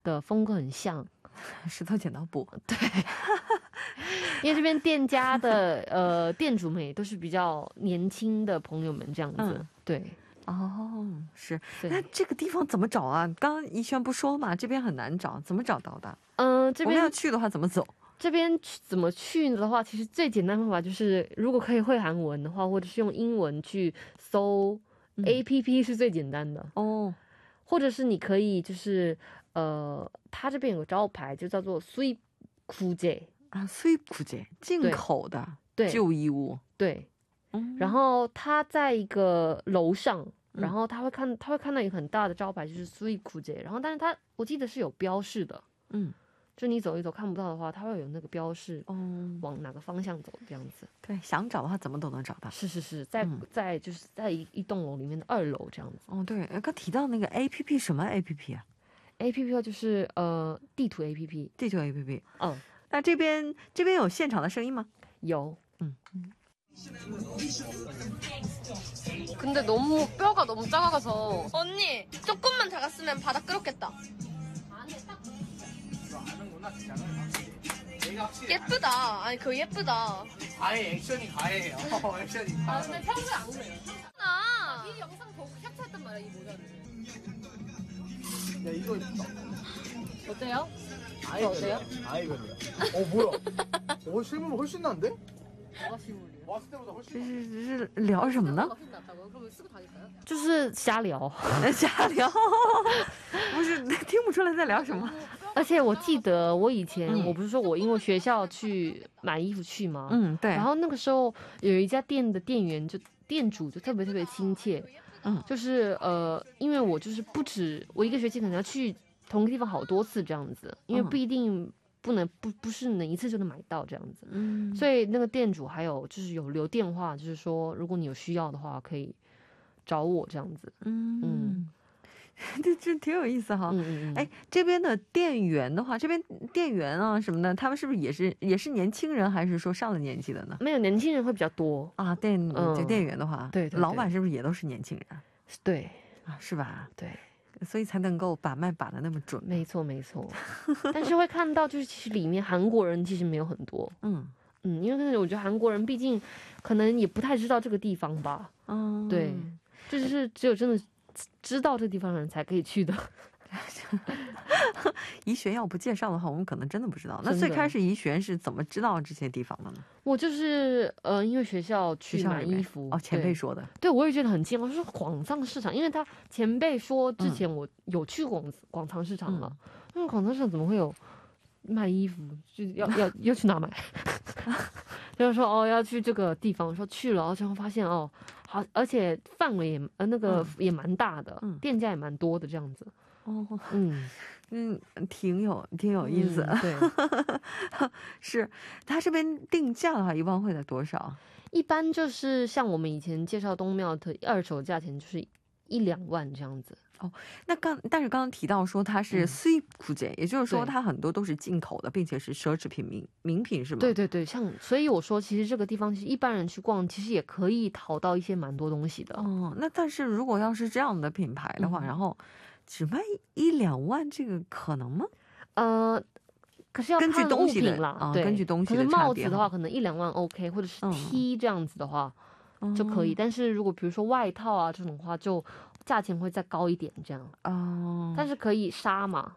的风格很像， 石头剪刀布。 对，因为这边店家的店主们也都是比较年轻的朋友们这样子，对。 哦，是。那这个地方怎么找啊？刚刚怡萱不说嘛，这边很难找，怎么找到的？ 这边我们要去的话怎么走？ 这边怎么去的话，其实最简单的方法就是，如果可以会韩文的话，或者是用英文去搜 APP 是最简单的哦。或者是你可以就是它这边有个招牌就叫做수입 구제 啊，수입 구제进口的旧衣物。对。 然后它在一个楼上，然后他会看到一个很大的招牌，就是수입 구제，然后但是我记得是有标示的，就你走一走看不到的话，它会有那个标示，往哪个方向走这样子。对，想找的话怎么都能找到。是，在就是在一栋楼里面的2楼这样子。哦，对，刚提到那个 APP 什么 APP 啊 ？APP 就是地图 APP。地图 APP。那这边有现场的声音吗？有。 근데 너무 뼈가 너무 작아서 언니 조금만 작았으면 바닥 끓었겠다. 예쁘다. 아니 그거 예쁘다. 아예 액션이 가해요. 액션이 가해. 아 근데 평소에 안 그래요. 이 영상 보고 캡처했단 말이야 이 모자를. 야 이거 예쁘다. 어때요? 아예 어때요? 아예 별로야. 뭐야? 실물 훨씬 난데? 뭐가 실물이야? 这是聊什么呢？ 就是瞎聊， 瞎聊，不是听不出来在聊什么。 而且我记得我以前我不是说我因为学校去买衣服去吗？对。然后那个时候有一家店的店主就特别特别亲切，就是因为我就是不止我一个学期可能要去同一个地方好多次这样子，因为不一定。不是能一次就能买到这样子，所以那个店主还有就是有留电话，就是说如果你有需要的话可以找我这样子。 这挺有意思哈。哎，这边的店员的话，这边店员啊什么的，他们是不是也是年轻人，还是说上了年纪的呢？ 没有，年轻人会比较多啊。店员的话，对，老板是不是也都是年轻人？对啊，是吧？对。所以才能够把脉把的那么准。 没错但是会看到就是其实里面韩国人其实没有很多。因为我觉得韩国人毕竟可能也不太知道这个地方吧。对，就是只有真的知道这个地方的人才可以去的。 怡璇要不介绍的话，我们可能真的不知道。那最开始怡璇是怎么知道这些地方的呢？ 我就是因为学校去买衣服， 前辈说的。对， 我也觉得很近。我说广藏市场，因为他前辈说之前我有去广藏市场了。广藏市场怎么会有卖衣服？就要去哪买？就是说要去这个地方，我说去了，然后发现好，而且范围也蛮大的，店家也蛮多的这样子。 挺有意思。对，是他这边定价的话，一般会在多少？ 一般就是像我们以前介绍东庙的二手价钱，就是1-2万这样子。 那但是刚刚提到说它是수입 구제，也就是说它很多都是进口的，并且是奢侈品名品，是吗？ 对，所以我说其实这个地方其实一般人去逛，其实也可以淘到一些蛮多东西的。 那但是如果要是这样的品牌的话，然后只卖1-2万，这个可能吗？ 可是要看物品啦， 根据东西的差别。 可是帽子的话，可能1-2万 OK， 或者是 T 这样子的话就可以。但是如果比如说外套啊这种的话，就价钱会再高一点这样。但是可以杀嘛。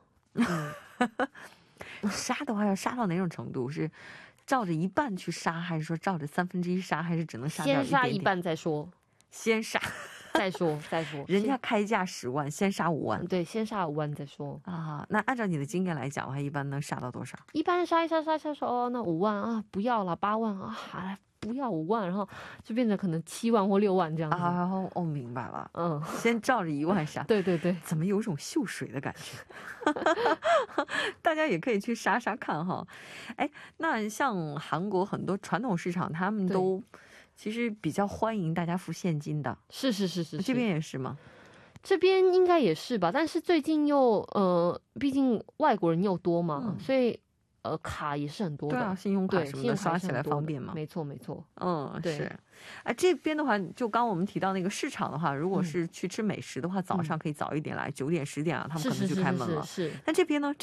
杀的话要杀到哪种程度？是照着一半去杀，还是说照着1/3杀，还是只能杀掉一点点？ 先杀一半再说。 先杀。 再说， 人家开价10万，先杀5万。 对，先杀5万再说啊。那按照你的经验来讲的话，一般能杀到多少？ 一般杀一杀说那5万啊，不要了8万啊，不要5万，然后就变成可能7万或6万这样子。 明白了。先照着1万杀。 对， 怎么有种秀水的感觉？大家也可以去杀杀看哈。哎，那像韩国很多传统市场，他们都其实比较欢迎大家付现金的。 是， 这边也是吗？ 这边应该也是吧，但是最近又毕竟外国人又多嘛，所以卡也是很多的， 对啊，信用卡什么的刷起来方便嘛。 没错没错， 是。哎，这边的话，就刚我们提到那个市场的话，如果是去吃美食的话，早上可以早一点来，9点10点啊，他们可能就开门了。是。但这边呢？